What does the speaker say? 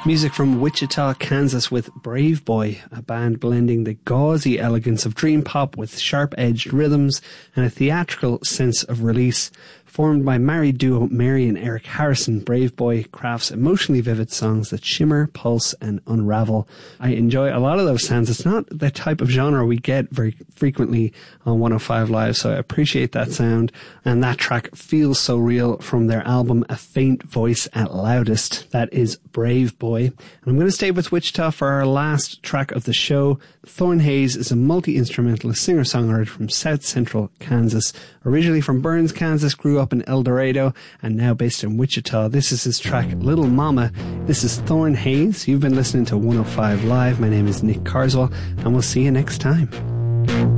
Music from Wichita, Kansas with Brave Boy, a band blending the gauzy elegance of dream pop with sharp-edged rhythms and a theatrical sense of release. Formed by married duo Mary and Eric Harrison, Brave Boy crafts emotionally vivid songs that shimmer, pulse and unravel. I enjoy a lot of those sounds. It's not the type of genre we get very frequently on 105 Live, so I appreciate that sound. And that track feels so real from their album A Faint Voice at Loudest. That is Brave Boy. And I'm going to stay with Wichita for our last track of the show. Thorn Hayes is a multi-instrumentalist singer-songwriter from South Central Kansas. Originally from Burns, Kansas, grew up in El Dorado and now based in Wichita. This is his track Little Mama. This is Thorn Hayes. You've been listening to 105 Live. My name is Nick Carswell and we'll see you next time.